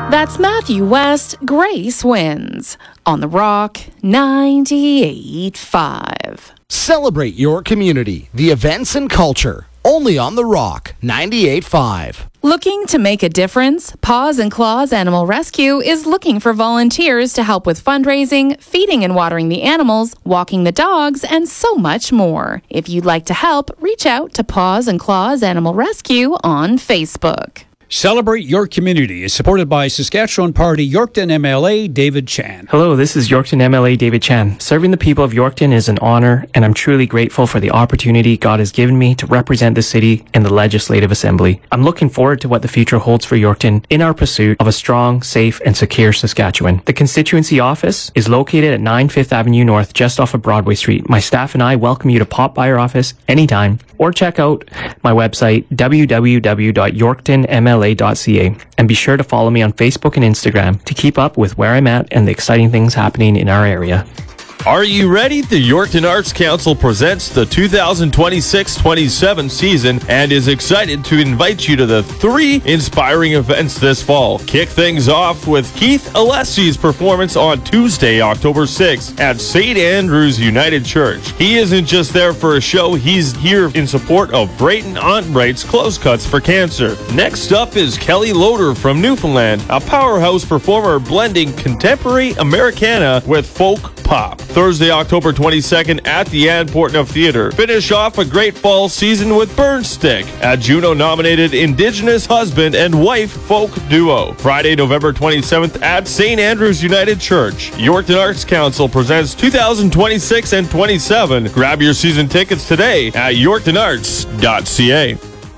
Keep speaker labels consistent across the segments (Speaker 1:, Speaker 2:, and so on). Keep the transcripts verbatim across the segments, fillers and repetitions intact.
Speaker 1: That's Matthew West, Grace Wins, on The Rock ninety-eight point five.
Speaker 2: Celebrate your community, the events and culture, only on The Rock ninety-eight point five.
Speaker 1: Looking to make a difference? Paws and Claws Animal Rescue is looking for volunteers to help with fundraising, feeding and watering the animals, walking the dogs, and so much more. If you'd like to help, reach out to Paws and Claws Animal Rescue on Facebook.
Speaker 3: Celebrate Your Community is supported by Saskatchewan Party Yorkton M L A David Chan.
Speaker 4: Hello, this is Yorkton M L A David Chan. Serving the people of Yorkton is an honor, and I'm truly grateful for the opportunity God has given me to represent the city in the Legislative Assembly. I'm looking forward to what the future holds for Yorkton in our pursuit of a strong, safe, and secure Saskatchewan. The constituency office is located at nine Fifth Avenue North, just off of Broadway Street. My staff and I welcome you to pop by our office anytime, or check out my website, w w w dot yorkton m l a dot c a, and be sure to follow me on Facebook and Instagram to keep up with where I'm at and the exciting things happening in our area.
Speaker 5: Are you ready? The Yorkton Arts Council presents the two thousand twenty-six twenty-seven season and is excited to invite you to the three inspiring events this fall. Kick things off with Keith Alessi's performance on Tuesday, October sixth at Saint Andrew's United Church. He isn't just there for a show, he's here in support of Brayton Auntbright's Close Cuts for Cancer. Next up is Kelly Loader from Newfoundland, a powerhouse performer blending contemporary Americana with folk pop. Thursday, October twenty-second at the Ann Portneuf Theatre. Finish off a great fall season with Burnstick, a Juno-nominated Indigenous husband and wife folk duo. Friday, November twenty-seventh at Saint Andrew's United Church. Yorkton Arts Council presents two thousand twenty-six and twenty-seven. Grab your season tickets today at yorkton arts dot c a.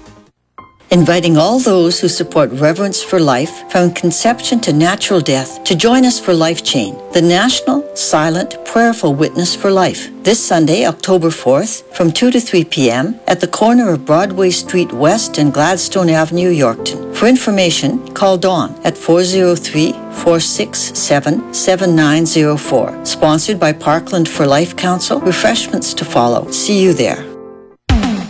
Speaker 6: Inviting all those who support Reverence for Life from conception to natural death to join us for Life Chain, the National Silent Prayerful Witness for Life, this Sunday, October fourth, from two to three p.m. at the corner of Broadway Street West and Gladstone Avenue, Yorkton. For information, call Dawn at four oh three, four six seven, seven nine oh four. Sponsored by Parkland for Life Council. Refreshments to follow. See you there.